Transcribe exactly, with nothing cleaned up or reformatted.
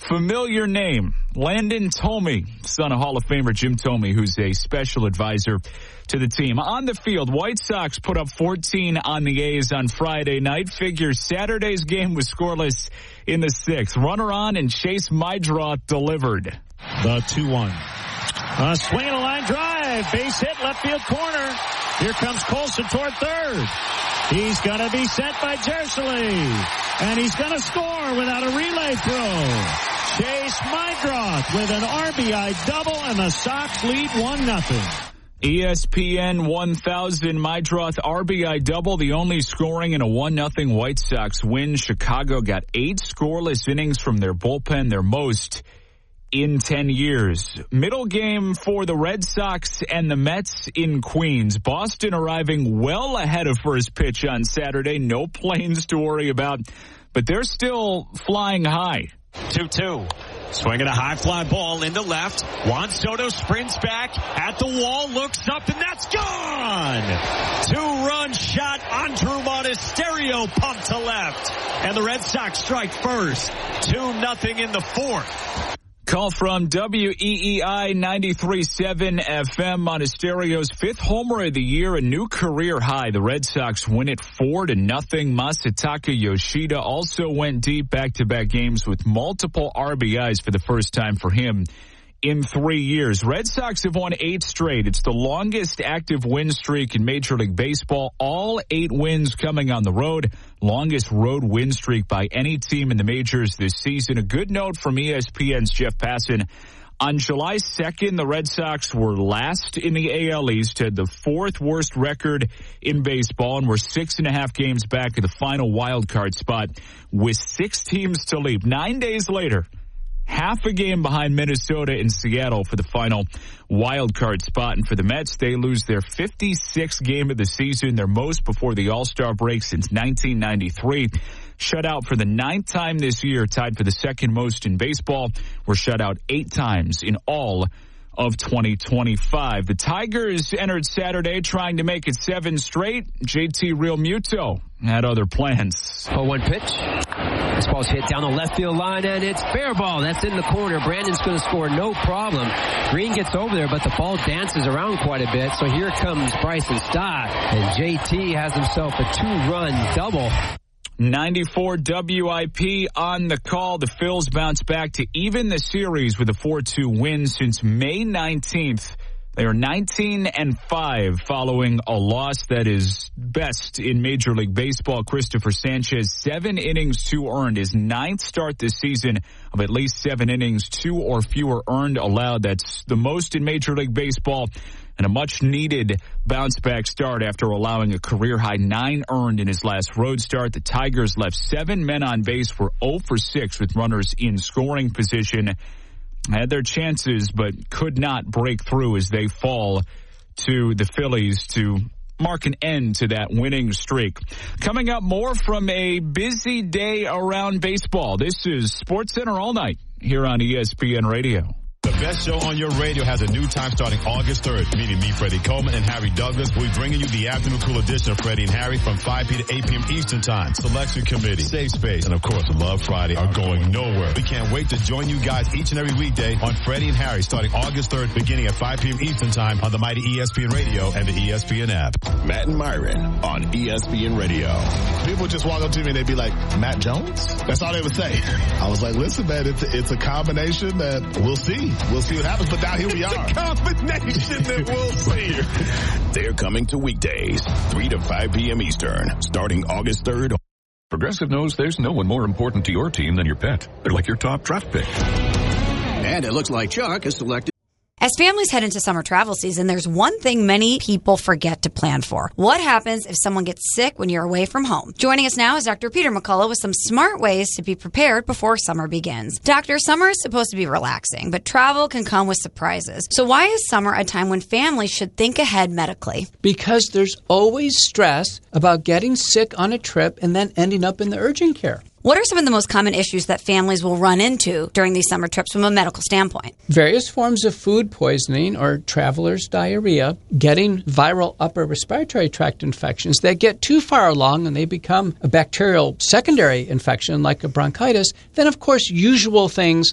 Familiar name, Landon Thome, son of Hall of Famer Jim Thome, who's a special advisor to the team. On the field, White Sox put up fourteen on the A's on Friday night. Figures Saturday's game was scoreless in the sixth. Runner on and Chase Meidroth delivered. The two one. A swing and a line drive. Base hit, left field corner. Here comes Colson toward third. He's going to be sent by Jersey. And he's going to score without a relay throw. Chase Meidroth with an R B I double, and the Sox lead one nothing. E S P N one thousand, Meidroth R B I double, the only scoring in a one nothing White Sox win. Chicago got eight scoreless innings from their bullpen, their most in ten years. Middle game for the Red Sox and the Mets in Queens. Boston arriving well ahead of first pitch on Saturday. No planes to worry about, but they're still flying high. two two. Swinging a high fly ball into left. Juan Soto sprints back at the wall, looks up, and that's gone! Two-run shot. Andrew Monasterio pumped to left. And the Red Sox strike first. two nothing in the fourth. Call from W E E I ninety-three point seven F M. Monasterio's fifth homer of the year, a new career high. The Red Sox win it four to nothing. Masataka Yoshida also went deep, back-to-back games with multiple R B Is for the first time for him in three years. Red Sox have won eight straight. It's the longest active win streak in Major League Baseball. All eight wins coming on the road. Longest road win streak by any team in the majors this season. A good note from E S P N's Jeff Passan. On July second, the Red Sox were last in the A L East, had the fourth worst record in baseball, and were six and a half games back at the final wild card spot with six teams to leap. Nine days later, half a game behind Minnesota and Seattle for the final wild card spot. And for the Mets, they lose their fifty-sixth game of the season, their most before the All-Star break since nineteen ninety-three. Shut out for the ninth time this year, tied for the second most in baseball. Were shut out eight times in all of twenty twenty-five. The Tigers entered Saturday trying to make it seven straight. J T Realmuto had other plans. oh one pitch. This ball's hit down the left field line, and it's fair ball. That's in the corner. Brandon's going to score no problem. Green gets over there, but the ball dances around quite a bit. So here comes Bryson Stott, and J T has himself a two-run double. ninety-four W I P on the call. The Phils bounce back to even the series with a four two win since May nineteenth. They are nineteen and five following a loss that is best in Major League Baseball. Christopher Sanchez, seven innings, two earned. His ninth start this season of at least seven innings, two or fewer earned allowed. That's the most in Major League Baseball, and a much-needed bounce-back start after allowing a career-high nine earned in his last road start. The Tigers left seven men on base for oh for six with runners in scoring position. Had their chances, but could not break through as they fall to the Phillies to mark an end to that winning streak. Coming up, more from a busy day around baseball. This is SportsCenter All Night here on E S P N Radio. The best show on your radio has a new time starting August third. Meeting me, Freddie Coleman, and Harry Douglas. We'll be bringing you the afternoon cool edition of Freddie and Harry from five p.m. to eight p.m. Eastern Time. Selection Committee, Safe Space, and of course, Love Friday are going nowhere. We can't wait to join you guys each and every weekday on Freddie and Harry starting August third, beginning at five p.m. Eastern Time on the mighty E S P N Radio and the E S P N app. Matt and Myron on E S P N Radio. People just walk up to me and they'd be like, Matt Jones? That's all they would say. I was like, listen, man, it's a, it's a combination that we'll see. We'll see what happens. But now here we it's are. It's a combination that we'll see. They're coming to weekdays, three to five p.m. Eastern, starting August third. Progressive knows there's no one more important to your team than your pet. They're like your top draft pick. And it looks like Chuck has selected. As families head into summer travel season, there's one thing many people forget to plan for. What happens if someone gets sick when you're away from home? Joining us now is Doctor Peter McCullough with some smart ways to be prepared before summer begins. Doctor, summer is supposed to be relaxing, but travel can come with surprises. So why is summer a time when families should think ahead medically? Because there's always stress about getting sick on a trip and then ending up in the urgent care. What are some of the most common issues that families will run into during these summer trips from a medical standpoint? Various forms of food poisoning or traveler's diarrhea, getting viral upper respiratory tract infections that get too far along and they become a bacterial secondary infection like a bronchitis. Then, of course, usual things